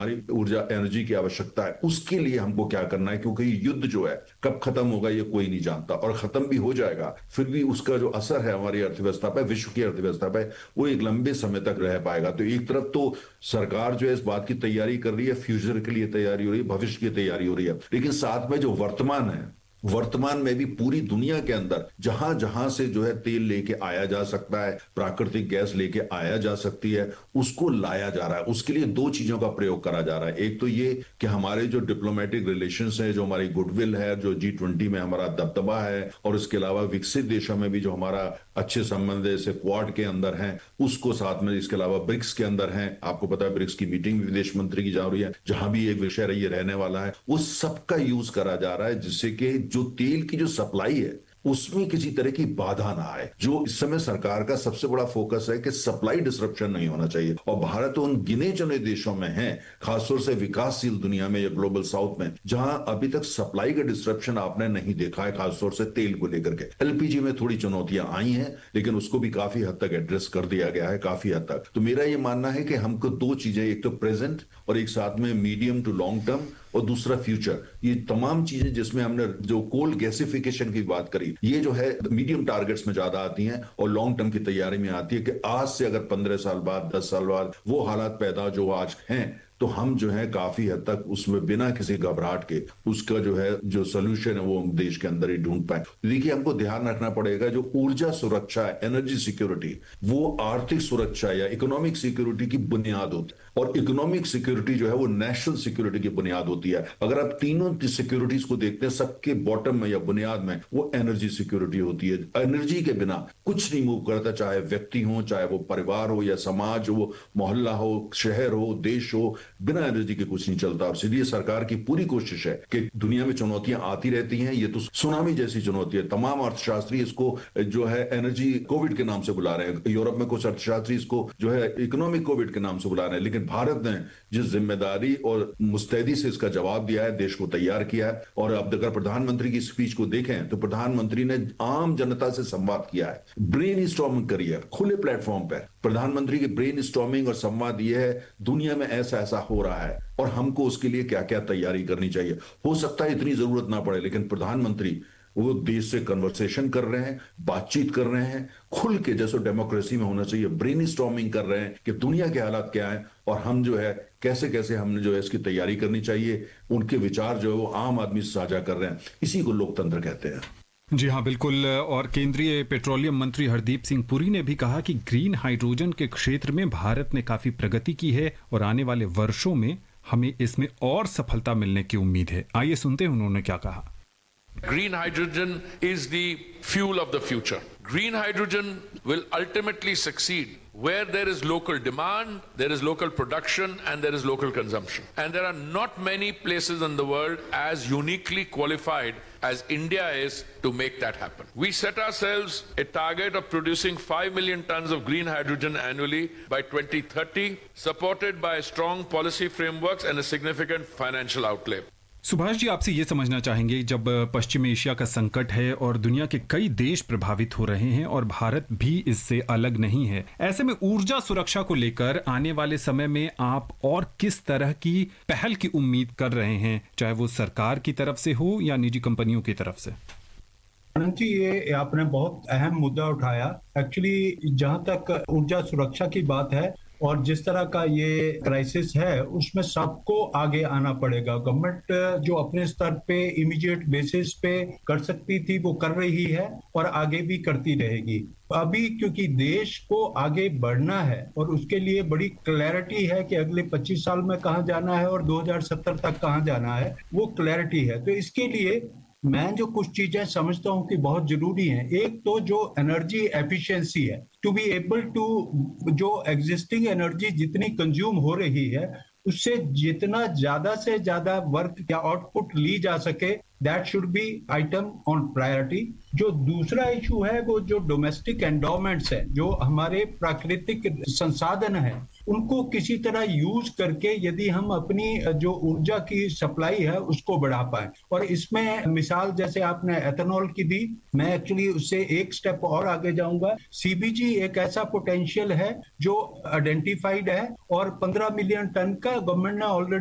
हमारी ऊर्जा एनर्जी की आवश्यकता है, उसके लिए हमको क्या करना है, क्योंकि ये युद्ध जो है कब खत्म होगा ये कोई नहीं जानता, और खत्म भी हो जाएगा फिर भी उसका जो असर है हमारी अर्थव्यवस्था पे, विश्व की अर्थव्यवस्था पे, वो एक लंबे समय तक रह पाएगा। तो एक तरफ तो सरकार जो है इस बात की तैयारी कर रही है, फ्यूचर के लिए तैयारी हो रही है, भविष्य की तैयारी हो रही है, लेकिन साथ में जो वर्तमान है, वर्तमान में भी पूरी दुनिया के अंदर जहां जहां से जो है तेल लेके आया जा सकता है, प्राकृतिक गैस लेके आया जा सकती है, उसको लाया जा रहा है। उसके लिए दो चीजों का प्रयोग करा जा रहा है। एक तो ये कि हमारे जो डिप्लोमेटिक रिलेशंस है, जो हमारी गुडविल है, जो G20 में हमारा दबदबा है, और इसके अलावा विकसित देशों में भी जो हमारा अच्छे संबंध है, जैसे क्वाड के अंदर हैं, उसको साथ में, इसके अलावा ब्रिक्स के अंदर हैं, आपको पता है ब्रिक्स की मीटिंग भी विदेश मंत्री की जा रही है, जहां भी एक विषय ये रहने वाला है, वो सबका यूज करा जा रहा है, जिससे कि जो तेल की जो सप्लाई है उसमें किसी तरह की बाधा ना आए। जो इस समय सरकार का सबसे बड़ा फोकस है कि सप्लाई डिसरप्शन नहीं होना चाहिए, और भारत उन गिने चुने देशों में है, खासतौर से विकासशील दुनिया में या ग्लोबल साउथ में, जहां अभी तक सप्लाई का डिसरप्शन आपने नहीं देखा है, खासतौर से तेल को लेकर के। एलपीजी में थोड़ी चुनौतियां आई हैं, लेकिन उसको भी काफी हद तक एड्रेस कर दिया गया है, काफी हद तक। तो मेरा ये मानना है कि हमको दो चीजें, एक तो प्रेजेंट और एक साथ में मीडियम टू लॉन्ग टर्म, और दूसरा फ्यूचर, ये तमाम चीजें जिसमें हमने जो कोल गैसिफिकेशन की बात करी, ये जो है मीडियम टारगेट्स में ज्यादा आती हैं और लॉन्ग टर्म की तैयारी में आती है कि आज से अगर 15 साल बाद, 10 साल बाद वो हालात पैदा जो आज हैं, तो हम जो है काफी हद तक उसमें बिना किसी घबराहट के उसका जो है जो सोल्यूशन है वो हम देश के अंदर ही ढूंढ पाए। देखिए, हमको ध्यान रखना पड़ेगा, जो ऊर्जा सुरक्षा है, एनर्जी सिक्योरिटी, वो आर्थिक सुरक्षा या इकोनॉमिक सिक्योरिटी की बुनियाद होती है, और इकोनॉमिक सिक्योरिटी जो है वो नेशनल सिक्योरिटी की बुनियाद होती है। अगर आप तीनों सिक्योरिटीज को देखते हैं, सबके बॉटम में या बुनियाद में वो एनर्जी सिक्योरिटी होती है। एनर्जी के बिना कुछ नहीं मूव करता, चाहे व्यक्ति हो, चाहे वो परिवार हो या समाज हो, मोहल्ला हो, शहर हो, देश हो, बिना एनर्जी के कुछ नहीं चलता। और इसलिए सरकार की पूरी कोशिश है कि दुनिया में चुनौतियां आती रहती हैं, ये तो सुनामी जैसी चुनौती है। तमाम अर्थशास्त्री इसको जो है एनर्जी कोविड के नाम से बुला रहे हैं, यूरोप में कुछ अर्थशास्त्री इसको जो है इकोनॉमिक कोविड के नाम से बुला रहे हैं, लेकिन भारत ने जिस जिम्मेदारी और मुस्तैदी से इसका जवाब दिया है, देश को तैयार किया है। और अब अगर प्रधानमंत्री की स्पीच को देखें तो प्रधानमंत्री ने आम जनता से संवाद किया है, ब्रेन स्टॉर्मिंग करी है खुले प्लेटफॉर्म पर। प्रधानमंत्री की ब्रेन स्टॉर्मिंग और संवाद यह है, दुनिया में ऐसा ऐसा हो रहा है और हमको उसके लिए क्या क्या तैयारी करनी चाहिए। हो सकता है इतनी जरूरत ना पड़े, लेकिन प्रधानमंत्री वो देश से कन्वर्सेशन कर रहे हैं, बातचीत कर रहे हैं, खुल के, जैसे डेमोक्रेसी में होना चाहिए, ब्रेन स्टॉर्मिंग कर रहे हैं कि दुनिया के हालात क्या है और हम जो है कैसे कैसे हमने जो है इसकी तैयारी करनी चाहिए। उनके विचार जो है वो आम आदमी से साझा कर रहे हैं, इसी को लोकतंत्र कहते हैं। जी हाँ, बिल्कुल। और केंद्रीय पेट्रोलियम मंत्री हरदीप सिंह पुरी ने भी कहा कि ग्रीन हाइड्रोजन के क्षेत्र में भारत ने काफी प्रगति की है और आने वाले वर्षों में हमें इसमें और सफलता मिलने की उम्मीद है। आइए सुनते हैं उन्होंने क्या कहा। Green hydrogen is the fuel of the future. Green hydrogen will ultimately succeed where there is local demand, there is local production, and there is local consumption. And there are not many places in the world as uniquely qualified as India is to make that happen. We set ourselves a target of producing 5 million tons of green hydrogen annually by 2030, supported by strong policy frameworks and a significant financial outlay. Subhash ji, आपसे ये समझना चाहेंगे, जब पश्चिमी Asia का संकट है और दुनिया के कई देश प्रभावित हो रहे हैं और भारत भी इससे अलग नहीं है, ऐसे में ऊर्जा सुरक्षा को लेकर आने वाले समय में आप और किस तरह की पहल की उम्मीद कर रहे हैं, चाहे वो सरकार की तरफ से हो या निजी कंपनियों की तरफ से? जी, ये आपने बहुत अहम मुद्दा उठाया। एक्चुअली जहां तक ऊर्जा सुरक्षा की बात है और जिस तरह का ये क्राइसिस है, उसमें सबको आगे आना पड़ेगा। गवर्नमेंट जो अपने स्तर पे इमीडिएट बेसिस पे कर सकती थी वो कर रही है और आगे भी करती रहेगी। अभी क्योंकि देश को आगे बढ़ना है और उसके लिए बड़ी क्लैरिटी है कि अगले 25 साल में कहाँ जाना है और 2070 तक कहाँ जाना है, वो क्लैरिटी है। तो इसके लिए मैं जो कुछ चीजें समझता हूँ कि बहुत जरूरी हैं, एक तो जो एनर्जी एफिशिएंसी है, टू बी एबल टू, जो एग्जिस्टिंग एनर्जी जितनी कंज्यूम हो रही है उससे जितना ज्यादा से ज्यादा वर्क या आउटपुट ली जा सके, that should be item on priority. जो दूसरा इशू है वो जो डोमेस्टिक एंडोमेंट्स है, जो हमारे प्राकृतिक संसाधन है, उनको किसी तरह यूज करके यदि हम अपनी जो ऊर्जा की सप्लाई है उसको बढ़ा पाए। और इसमें मिसाल जैसे आपने एथेनॉल की दी, मैं एक्चुअली उससे एक स्टेप और आगे जाऊंगा। सीबीजी एक ऐसा पोटेंशियल है जो आइडेंटिफाइड है और 15 मिलियन टन का गवर्नमेंट ने ऑलरेडी